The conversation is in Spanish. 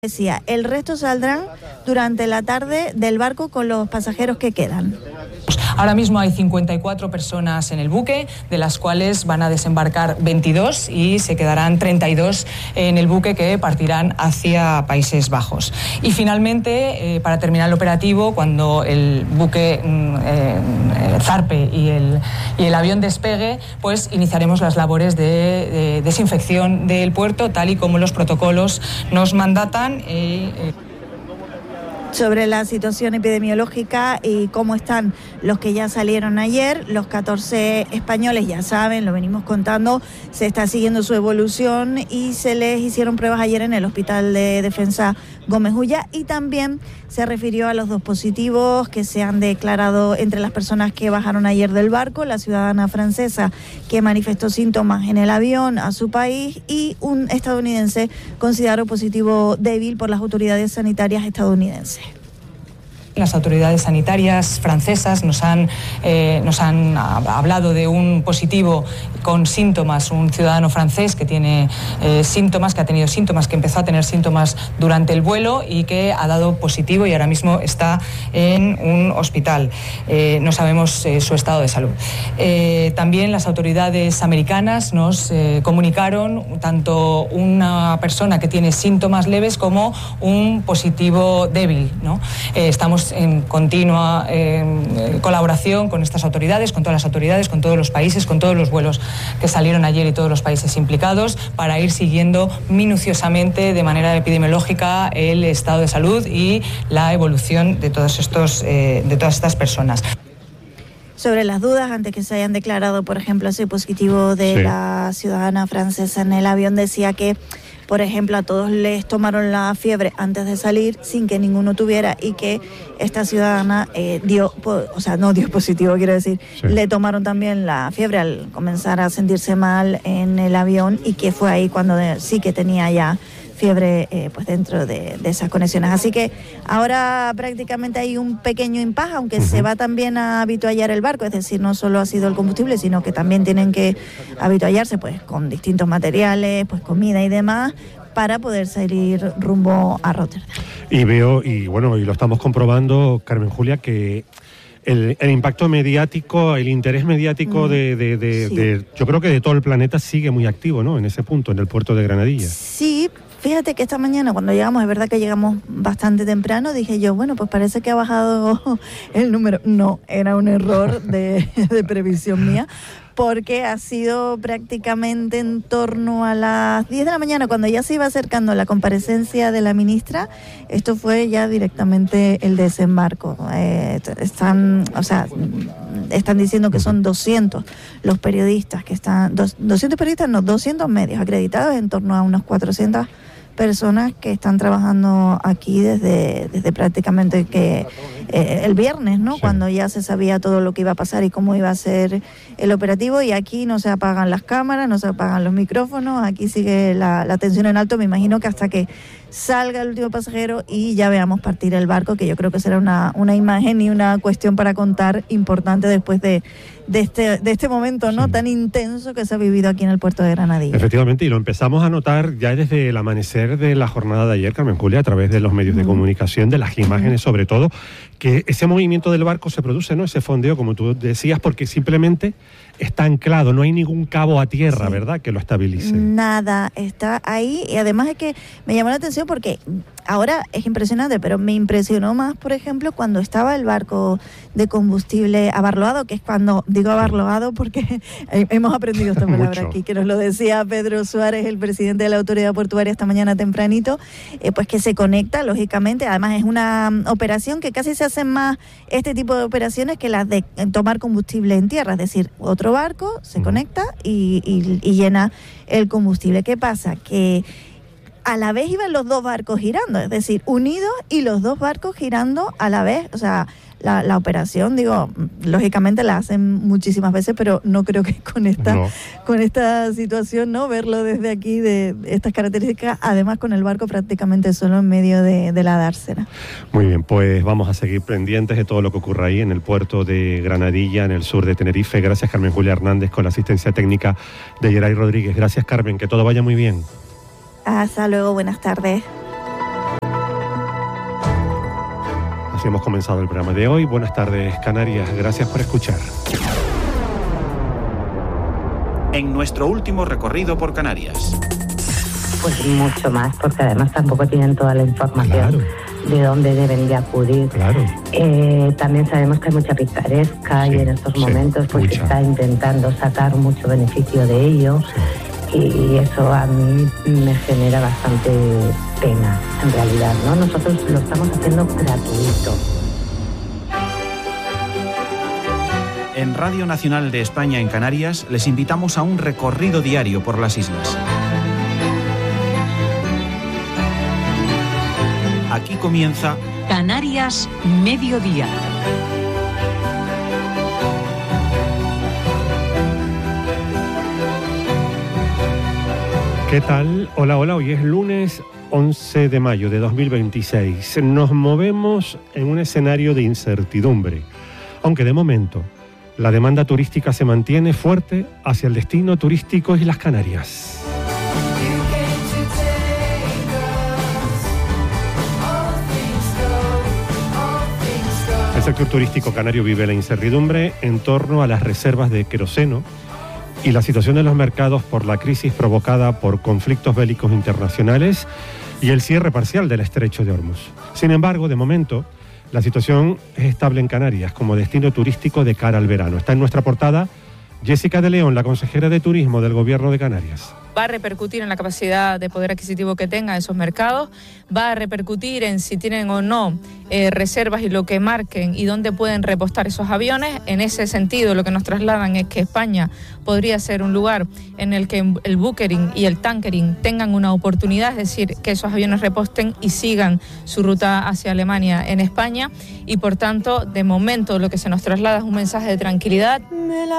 Decía, el resto saldrán durante la tarde del barco con los pasajeros que quedan. Ahora mismo hay 54 personas en el buque, de las cuales van a desembarcar 22 y se quedarán 32 en el buque que partirán hacia Países Bajos. Y finalmente, para terminar el operativo, cuando el buque zarpe y el avión despegue, pues iniciaremos las labores de desinfección del puerto, tal y como los protocolos nos mandatan. Sobre la situación epidemiológica y cómo están los que ya salieron ayer, los 14 españoles, ya saben, lo venimos contando, se está siguiendo su evolución y se les hicieron pruebas ayer en el Hospital de Defensa Gómez Ulla, y también se refirió a los 2 positivos que se han declarado entre las personas que bajaron ayer del barco, la ciudadana francesa que manifestó síntomas en el avión a su país y un estadounidense considerado positivo débil por las autoridades sanitarias estadounidenses. Las autoridades sanitarias francesas nos han hablado de un positivo con síntomas, un ciudadano francés que tiene síntomas, que ha tenido síntomas, que empezó a tener síntomas durante el vuelo y que ha dado positivo y ahora mismo está en un hospital. No sabemos su estado de salud. También las autoridades americanas nos comunicaron tanto una persona que tiene síntomas leves como un positivo débil, ¿no? Estamos en continua colaboración con estas autoridades, con todas las autoridades, con todos los países, con todos los vuelos que salieron ayer y todos los países implicados, para ir siguiendo minuciosamente de manera epidemiológica el estado de salud y la evolución de todas estas personas. Sobre las dudas, antes que se hayan declarado, por ejemplo, ese positivo de la ciudadana francesa en el avión, decía que, por ejemplo, a todos les tomaron la fiebre antes de salir sin que ninguno tuviera, y que esta ciudadana no dio positivo, quiero decir, le tomaron también la fiebre al comenzar a sentirse mal en el avión, y que fue ahí cuando sí que tenía ya fiebre pues dentro de esas conexiones. Así que ahora prácticamente hay un pequeño impasse, aunque se va también a habituallar el barco, es decir, no solo ha sido el combustible, sino que también tienen que habituallarse pues con distintos materiales, pues comida y demás, para poder salir rumbo a Rotterdam. Y lo estamos comprobando, Carmen Julia, que el impacto mediático, el interés mediático yo creo que de todo el planeta sigue muy activo, ¿no? En ese punto, en el puerto de Granadilla. Sí. Fíjate que esta mañana cuando llegamos, es verdad que llegamos bastante temprano, dije yo, bueno, pues parece que ha bajado el número. No, era un error de previsión mía, porque ha sido prácticamente en torno a las 10 de la mañana, cuando ya se iba acercando la comparecencia de la ministra. Esto fue ya directamente el desembarco. Están diciendo que son 200 los periodistas que están, 200 periodistas, no, 200 medios acreditados, en torno a unos 400 personas que están trabajando aquí desde prácticamente que el viernes, ¿no? Sí. Cuando ya se sabía todo lo que iba a pasar y cómo iba a ser el operativo, y aquí no se apagan las cámaras, no se apagan los micrófonos, aquí sigue la tensión en alto. Me imagino que hasta que salga el último pasajero y ya veamos partir el barco, que yo creo que será una imagen y una cuestión para contar importante después de este momento, ¿no? Tan intenso que se ha vivido aquí en el puerto de Granadilla. Efectivamente, y lo empezamos a notar ya desde el amanecer de la jornada de ayer, Carmen Julia, a través de los medios de comunicación, de las imágenes sobre todo, que ese movimiento del barco se produce, ¿no? Ese fondeo, como tú decías, porque simplemente está anclado, no hay ningún cabo a tierra, ¿verdad?, que lo estabilice. Nada, está ahí, y además es que me llamó la atención porque ahora es impresionante, pero me impresionó más, por ejemplo, cuando estaba el barco de combustible abarroado, que es cuando digo abarroado porque hemos aprendido esta palabra aquí, que nos lo decía Pedro Suárez, el presidente de la autoridad portuaria, esta mañana tempranito, pues que se conecta, lógicamente. Además es una operación que casi se hacen más este tipo de operaciones que las de tomar combustible en tierra, es decir, otro barco se conecta y llena el combustible. ¿Qué pasa? Que a la vez iban los 2 barcos girando, es decir, unidos, y los 2 barcos girando a la vez. O sea, la operación, digo, lógicamente la hacen muchísimas veces, pero no creo que con esta situación, ¿no? Verlo desde aquí, de estas características, además con el barco prácticamente solo en medio de la dársena. Muy bien, pues vamos a seguir pendientes de todo lo que ocurra ahí en el puerto de Granadilla, en el sur de Tenerife. Gracias, Carmen Julia Hernández, con la asistencia técnica de Geray Rodríguez. Gracias, Carmen, que todo vaya muy bien. Hasta luego, buenas tardes. Así hemos comenzado el programa de hoy. Buenas tardes, Canarias. Gracias por escuchar. En nuestro último recorrido por Canarias. Pues mucho más, porque además tampoco tienen toda la información de dónde deben de acudir. También sabemos que hay mucha picaresca y en estos momentos pues se está intentando sacar mucho beneficio de ello. Y eso a mí me genera bastante pena, en realidad, ¿no? Nosotros lo estamos haciendo gratuito. En Radio Nacional de España en Canarias les invitamos a un recorrido diario por las islas. Aquí comienza Canarias Mediodía. ¿Qué tal? Hola, hoy es lunes 11 de mayo de 2026. Nos movemos en un escenario de incertidumbre, aunque de momento la demanda turística se mantiene fuerte hacia el destino turístico Islas Canarias. El sector turístico canario vive la incertidumbre en torno a las reservas de queroseno y la situación de los mercados por la crisis provocada por conflictos bélicos internacionales y el cierre parcial del estrecho de Hormuz. Sin embargo, de momento, la situación es estable en Canarias como destino turístico de cara al verano. Está en nuestra portada Jessica de León, la consejera de Turismo del Gobierno de Canarias. Va a repercutir en la capacidad de poder adquisitivo que tengan esos mercados, va a repercutir en si tienen o no reservas y lo que marquen y dónde pueden repostar esos aviones. En ese sentido, lo que nos trasladan es que España podría ser un lugar en el que el bunkering y el tankering tengan una oportunidad, es decir, que esos aviones reposten y sigan su ruta hacia Alemania en España. Y por tanto, de momento, lo que se nos traslada es un mensaje de tranquilidad.